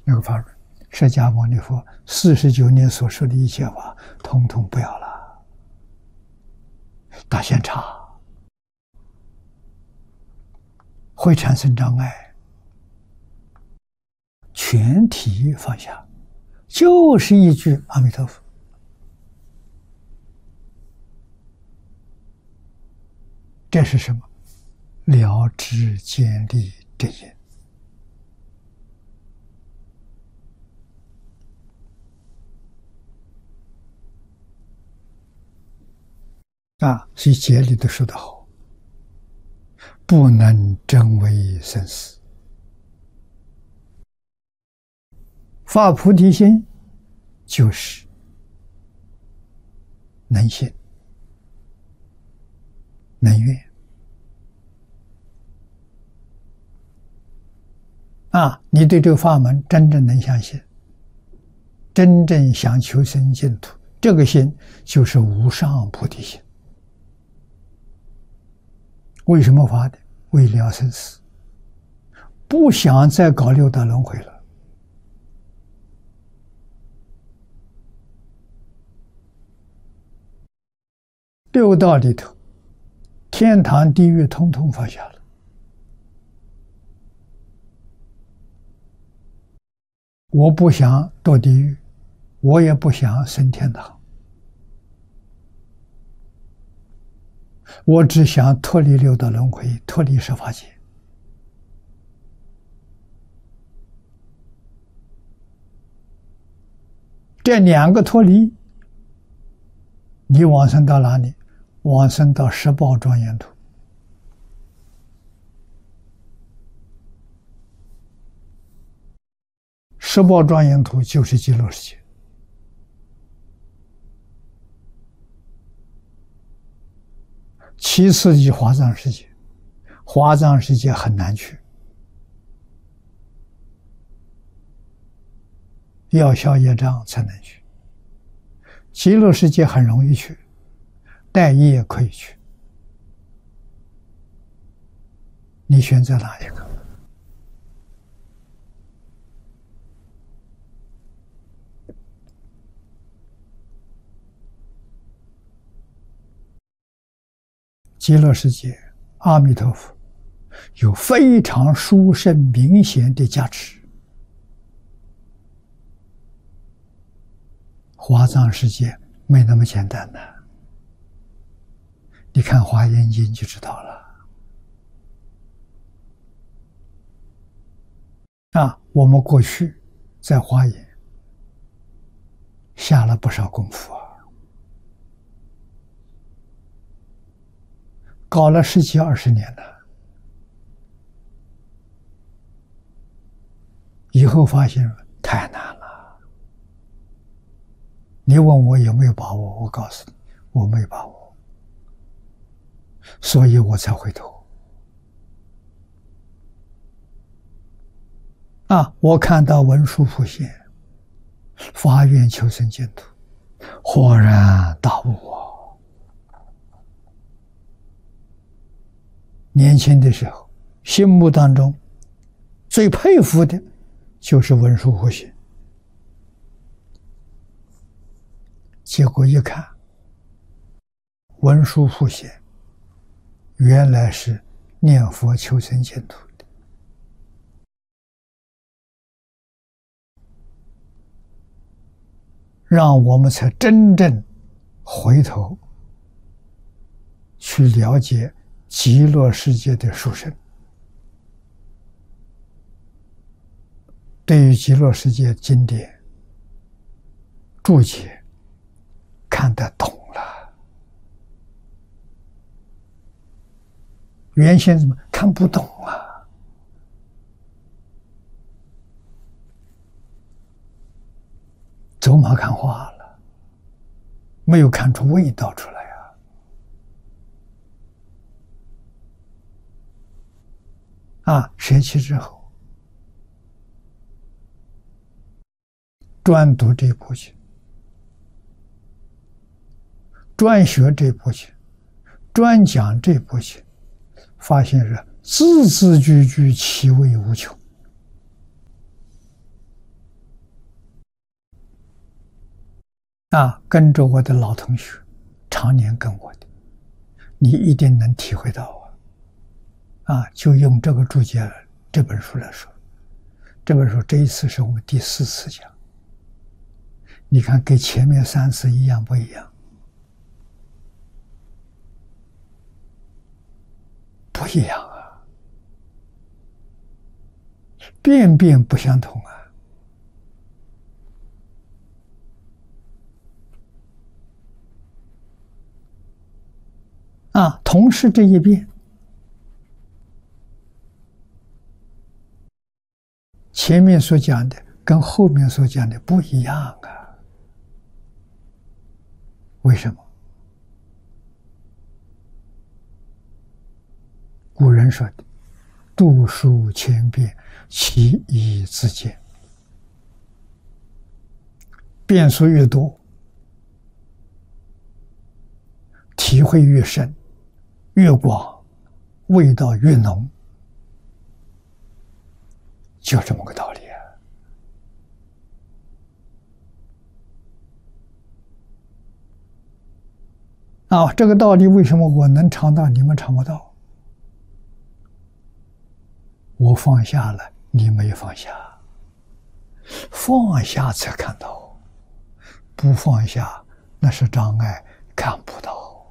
那个法论，释迦牟尼佛49年所说的一切法，统统不要了，打现场会产生障碍，全体放下，就是一句阿弥陀佛。这是什么？了知见力真因。所以戒里都说得好，不能真为生死。发菩提心就是能信能愿你对这个法门真正能相信，真正想求生净土，这个心就是无上菩提心。为什么发的？为了生死，不想再搞六道轮回了。六道里头，天堂地狱统统放下了。我不想堕地狱，我也不想升天堂，我只想脱离六道轮回，脱离十法界。这两个脱离，你往生到哪里？往生到十报庄严土。十报庄严土就是极乐世界。其次是华藏世界，华藏世界很难去，要消业障才能去。极乐世界很容易去，带业可以去，你选择哪一个？极乐世界，阿弥陀佛有非常殊胜明显的加持。华藏世界没那么简单的，你看《华严经》就知道了。我们过去在华严下了不少功夫搞了10几20年了，以后发现太难了。你问我有没有把握，我告诉你，我没把握，所以我才回头。我看到文殊普现，发愿求生净土，恍然大悟年轻的时候，心目当中最佩服的就是文殊普现，结果一看，文殊普现原来是念佛求生净土的，让我们才真正回头去了解极乐世界的殊胜，对于极乐世界经典注解看得懂了，原先怎么看不懂走马看花了，没有看出味道出来舍弃之后，专读这部经，专学这部经，专讲这部经，发现是字字句句其味无穷， 跟着我的老同学，常年跟我的，你一定能体会到就用这个注解这本书来说，这本书这一次是我们第4次讲，你看跟前面3次一样不一样？不一样遍遍不相同同是这一遍，前面所讲的跟后面所讲的不一样为什么？古人说的读书千遍，其义自见。遍数越多，体会越深越广，味道越浓，就这么个道理这个道理为什么我能尝到，你们尝不到？我放下了，你没放下，放下才看到，不放下那是障碍，看不到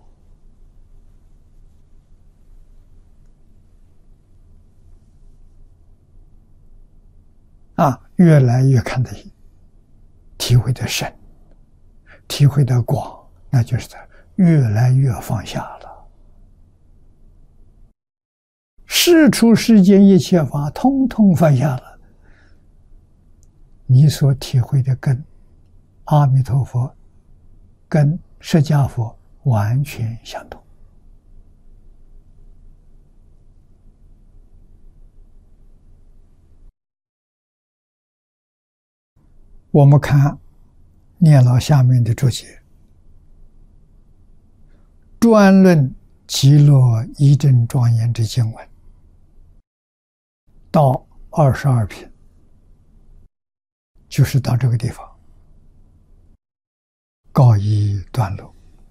越来越看得体会得深，体会得广，那就是越来越放下了。世出世间一切法，通通放下了，你所体会的跟阿弥陀佛、跟释迦佛完全相同。我们看念老下面的注解，专论极乐一真庄严之经文，到22品，就是到这个地方告一段落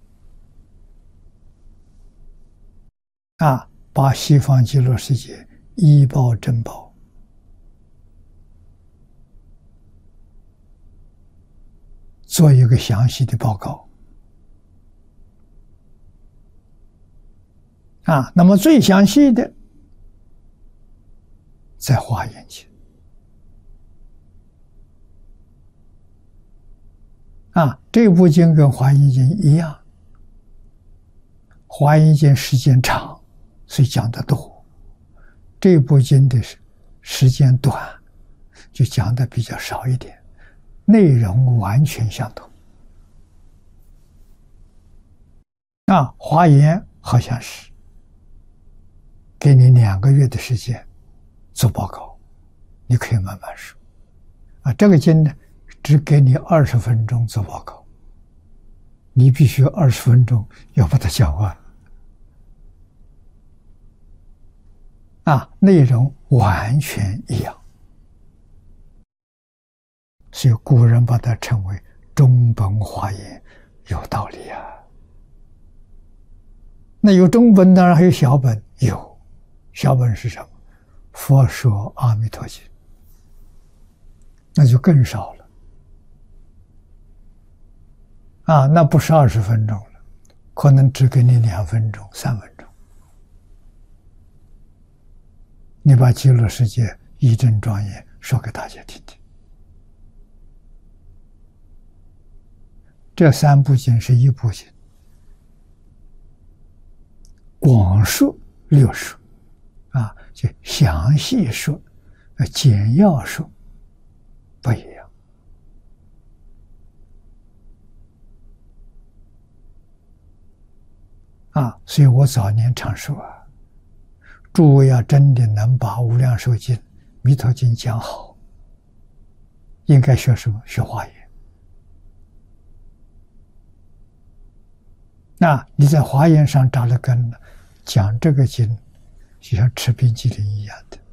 把西方极乐世界一报真报做一个详细的报告那么最详细的在华严经这部经跟华严经一样，华严经时间长，所以讲得多，这部经的时间短，就讲的比较少一点，内容完全相同华严好像是给你2个月的时间做报告，你可以慢慢说这个经呢只给你20分钟做报告，你必须20分钟要把它讲完内容完全一样，所以古人把它称为中本华严，有道理那有中本，当然还有小本，有小本是什么？佛说阿弥陀经，那就更少了那不是20分钟了，可能只给你2分钟、3分钟，你把极乐世界一真庄严说给大家听听。这3部经是一部经，广说略说就详细说简要说不一样所以我早年常说诸位要真的能把无量寿经、弥陀经讲好，应该学什么？学华严。你在华严上扎了根了，讲这个经就像吃冰激凌一样的